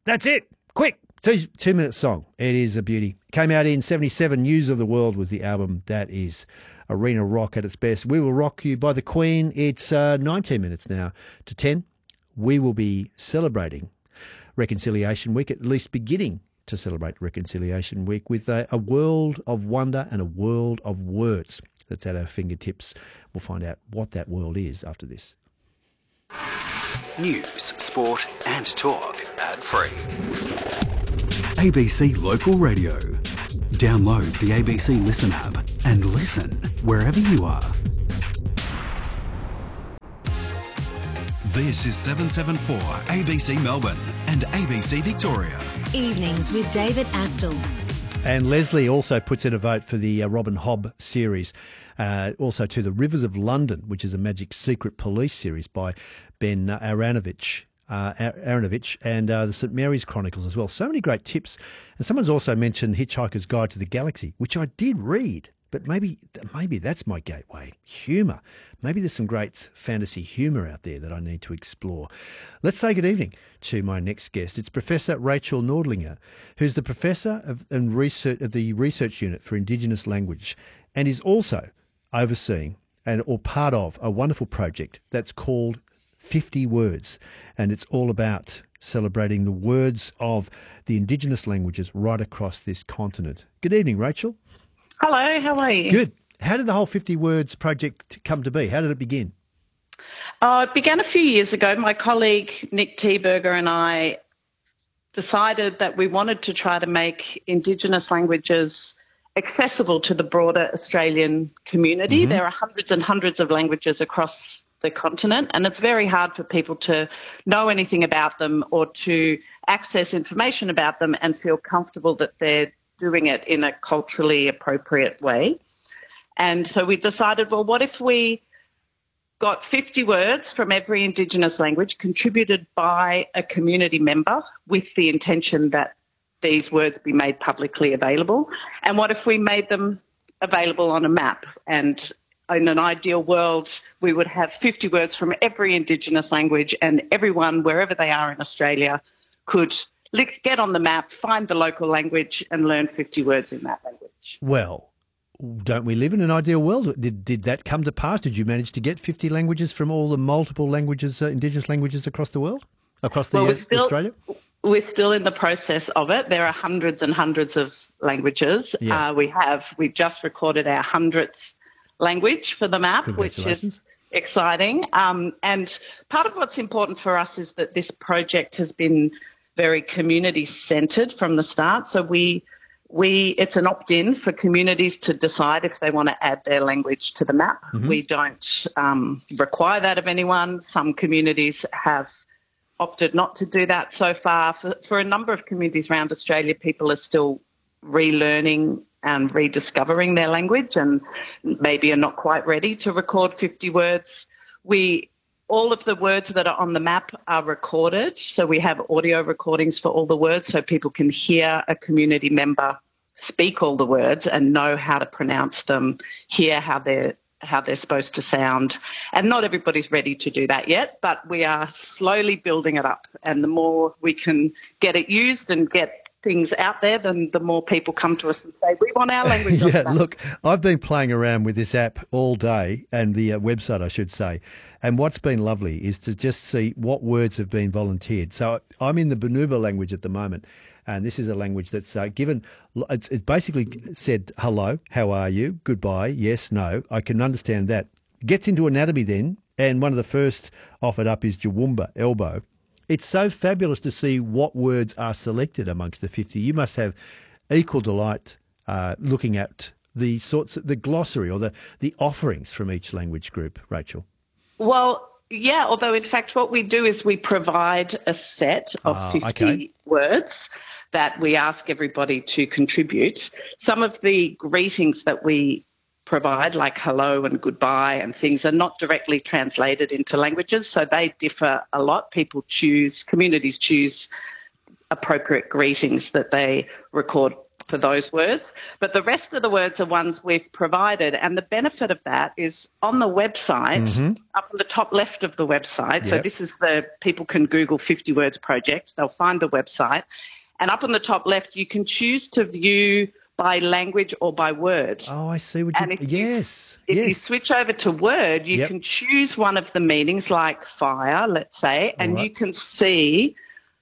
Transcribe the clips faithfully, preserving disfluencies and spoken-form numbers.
That's it. Quick. Two, two minute song. It is a beauty. Came out in seventy-seven. News of the World was the album. That is arena rock at its best. We Will Rock You by The Queen. It's uh, nineteen minutes now to ten. We will be celebrating Reconciliation Week, at least beginning to celebrate Reconciliation Week with a, a world of wonder and a world of words that's at our fingertips. We'll find out what that world is after this. News, sport and talk. Ad-free. A B C Local Radio. Download the A B C Listen app and listen wherever you are. This is seven seven four A B C Melbourne and A B C Victoria. Evenings with David Astle. And Leslie also puts in a vote for the uh, Robin Hobb series. Uh, also to The Rivers of London, which is a Magic Secret Police series by Ben Aaronovitch. Uh, Aaronovitch and uh, the Saint Mary's Chronicles as well. So many great tips. And someone's also mentioned Hitchhiker's Guide to the Galaxy, which I did read, but maybe maybe that's my gateway. Humour. Maybe there's some great fantasy humour out there that I need to explore. Let's say good evening to my next guest. It's Professor Rachel Nordlinger, who's the Professor of, and research, of the Research Unit for Indigenous Language and is also overseeing and or part of a wonderful project that's called fifty Words, and it's all about celebrating the words of the Indigenous languages right across this continent. Good evening, Rachel. Hello, how are you? Good. How did the whole fifty Words project come to be? How did it begin? Uh, it began a few years ago. My colleague Nick Teberger and I decided that we wanted to try to make Indigenous languages accessible to the broader Australian community. Mm-hmm. There are hundreds and hundreds of languages across the continent, and it's very hard for people to know anything about them or to access information about them and feel comfortable that they're doing it in a culturally appropriate way. And so we decided, well, what if we got fifty words from every Indigenous language contributed by a community member with the intention that these words be made publicly available? And what if we made them available on a map? And in an ideal world, we would have fifty words from every Indigenous language, and everyone, wherever they are in Australia, could get on the map, find the local language and learn fifty words in that language. Well, don't we live in an ideal world? Did did that come to pass? Did you manage to get fifty languages from all the multiple languages, uh, Indigenous languages across the world, across the well, uh, still, Australia? We're still in the process of it. There are hundreds and hundreds of languages. Yeah. Uh, we have, we've just recorded our hundredth language for the map, which is exciting. Um, and part of what's important for us is that this project has been very community-centred from the start. So we, we, it's an opt-in for communities to decide if they want to add their language to the map. Mm-hmm. We don't um, require that of anyone. Some communities have opted not to do that so far. For, for a number of communities around Australia, people are still relearning and rediscovering their language and maybe are not quite ready to record fifty words. We, all of the words that are on the map are recorded, so we have audio recordings for all the words so people can hear a community member speak all the words and know how to pronounce them, hear how they're how they're supposed to sound. And not everybody's ready to do that yet, but we are slowly building it up. And the more we can get it used and get things out there, then the more people come to us and say, we want our language. Yeah, look, I've been playing around with this app all day, and the uh, website, I should say. And what's been lovely is to just see what words have been volunteered. So I'm in the Bunuba language at the moment, and this is a language that's uh, given, it's, it basically said, hello, how are you, goodbye, yes, no. I can understand that. Gets into anatomy then, and one of the first offered up is Jawumba, elbow. It's so fabulous to see what words are selected amongst the fifty. You must have equal delight uh, looking at the sorts of, the glossary or the, the offerings from each language group, Rachel. Well, yeah, although in fact what we do is we provide a set of Ah, fifty okay. words that we ask everybody to contribute. Some of the greetings that we provide, like hello and goodbye and things, are not directly translated into languages, so they differ a lot. People choose, communities choose appropriate greetings that they record for those words. But the rest of the words are ones we've provided. And the benefit of that is on the website, mm-hmm. up on the top left of the website. Yep. So this is the, people can Google fifty Words Project. They'll find the website. And up on the top left, you can choose to view by language or by word. Oh, I see what you... And if yes, you, if yes. you switch over to word, you yep. can choose one of the meanings, like fire, let's say, and right. you can see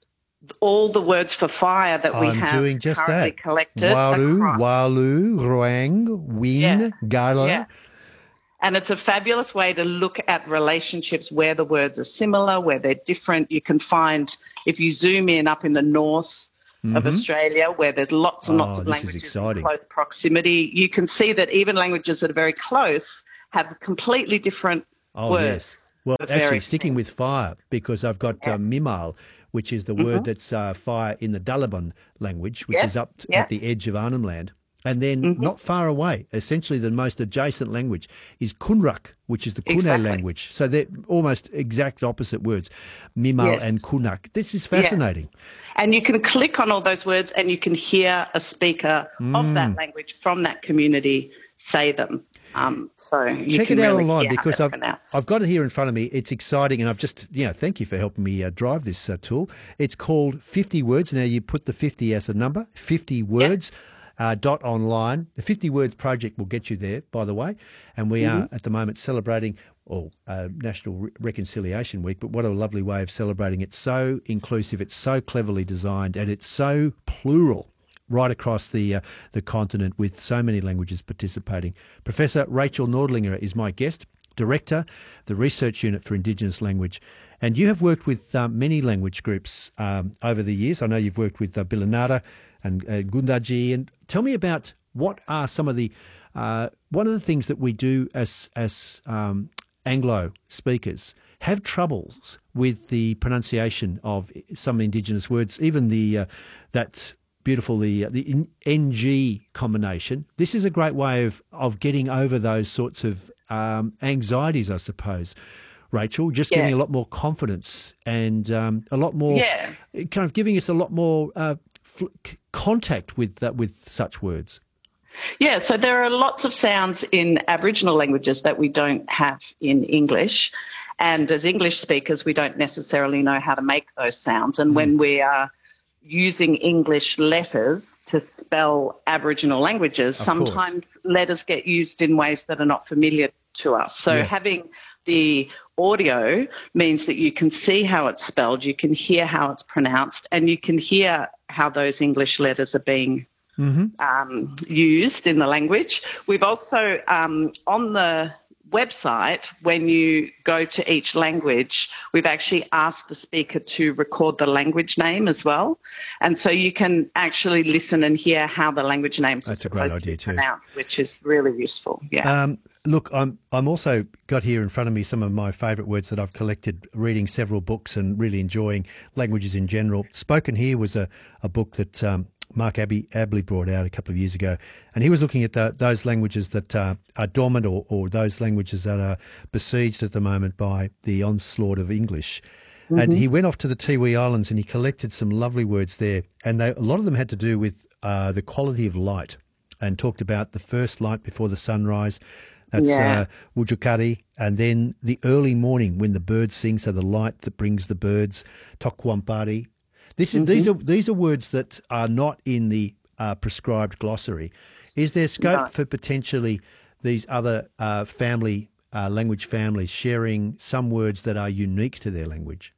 all the words for fire that we I'm have doing just currently that. collected. Walu, across. Walu, Roang, Win, yeah. Gala. Yeah. And it's a fabulous way to look at relationships where the words are similar, where they're different. You can find, if you zoom in up in the north, Mm-hmm. of Australia, where there's lots and oh, lots of languages in close proximity, you can see that even languages that are very close have completely different oh, words. Yes. Well, actually, sticking with fire, because I've got yeah. uh, Mimal, which is the mm-hmm. word that's uh, fire in the Dallaban language, which yeah. is up t- yeah. at the edge of Arnhem Land. And then mm-hmm. not far away, essentially the most adjacent language is Kunrak, which is the Kune exactly. language. So they're almost exact opposite words, Mimal yes. and Kunak. This is fascinating. Yeah. And you can click on all those words and you can hear a speaker mm. of that language from that community say them. Um, so you Check can it out really online, because I've, pronounced. I've got it here in front of me. It's exciting, and I've just, you know, thank you for helping me uh, drive this uh, tool. It's called fifty Words. Now, you put the fifty as a number, fifty Words. Yep. Uh, dot online. The fifty Words Project will get you there, by the way. And we mm-hmm. are at the moment celebrating oh, uh, National Re- Reconciliation Week, but what a lovely way of celebrating. It's so inclusive, it's so cleverly designed, and it's so plural right across the uh, the continent, with so many languages participating. Professor Rachel Nordlinger is my guest, Director, the Research Unit for Indigenous Language. And you have worked with uh, many language groups um, over the years. I know you've worked with uh, Bilanada and uh, Gundaji. And tell me about what are some of the, uh, one of the things that we do as, as um, Anglo speakers, have troubles with the pronunciation of some Indigenous words, even the uh, that beautiful, the the N G combination. This is a great way of, of getting over those sorts of um, anxieties, I suppose. Rachel, just yeah. getting a lot more confidence and um, a lot more, yeah. kind of giving us a lot more uh, f- contact with uh, with such words. Yeah, so there are lots of sounds in Aboriginal languages that we don't have in English. And as English speakers, we don't necessarily know how to make those sounds. And mm. when we are using English letters to spell Aboriginal languages, of sometimes course. letters get used in ways that are not familiar to us. So yeah. having the audio means that you can see how it's spelled, you can hear how it's pronounced, and you can hear how those English letters are being mm-hmm. um, used in the language. We've also, um, on the website, when you go to each language, we've actually asked the speaker to record the language name as well. And so you can actually listen and hear how the language names That's are a great idea to be too. pronounced, which is really useful. Yeah. Um, look, I'm I'm also got here in front of me some of my favourite words that I've collected reading several books and really enjoying languages in general. Spoken Here was a, a book that um, Mark Abbey, Abley brought out a couple of years ago, and he was looking at the, those languages that uh, are dormant or, or those languages that are besieged at the moment by the onslaught of English. Mm-hmm. And he went off to the Tiwi Islands and he collected some lovely words there, and they, a lot of them had to do with uh, the quality of light, and talked about the first light before the sunrise. That's yeah. uh, Wujukari, and then the early morning when the birds sing, so the light that brings the birds, Tokwampari. This is, mm-hmm. These are these are words that are not in the uh, prescribed glossary. Is there scope no. for potentially these other uh, family uh, language families sharing some words that are unique to their language?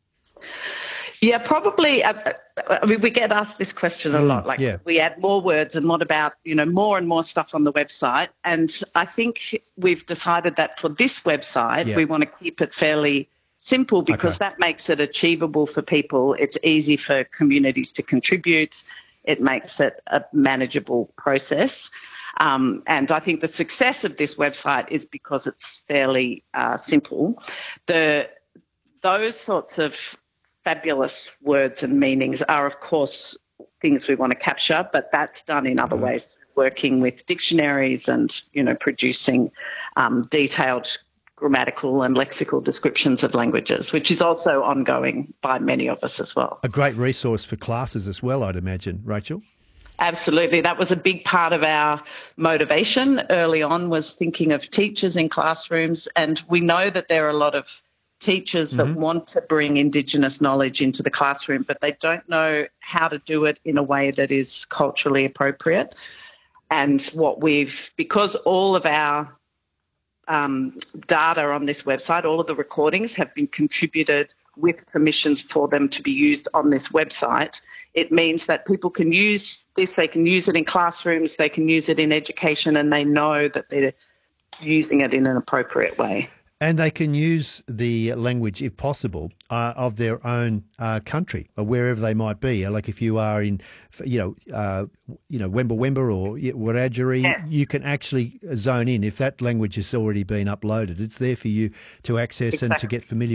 Yeah, probably. Uh, I mean, we get asked this question a lot. Like, yeah. we add more words, and what about, you know, more and more stuff on the website? And I think we've decided that for this website, yeah. we want to keep it fairly simple, because okay. that makes it achievable for people. It's easy for communities to contribute. It makes it a manageable process. Um, and I think the success of this website is because it's fairly uh, simple. The those sorts of fabulous words and meanings are, of course, things we want to capture, but that's done in other ways, working with dictionaries and, you know, producing um, detailed grammatical and lexical descriptions of languages, which is also ongoing by many of us as well. A great resource for classes as well, I'd imagine, Rachel. Absolutely. That was a big part of our motivation early on, was thinking of teachers in classrooms. And we know that there are a lot of teachers that mm-hmm. want to bring Indigenous knowledge into the classroom, but they don't know how to do it in a way that is culturally appropriate. And what we've, because all of our um, data on this website, all of the recordings have been contributed with permissions for them to be used on this website, it means that people can use this, they can use it in classrooms, they can use it in education, and they know that they're using it in an appropriate way. And they can use the language, if possible, uh, of their own uh, country, or wherever they might be. Like if you are in, you know, uh, you know, Wemba Wemba or Wiradjuri, yes. you can actually zone in. If that language has already been uploaded, it's there for you to access exactly. and to get familiar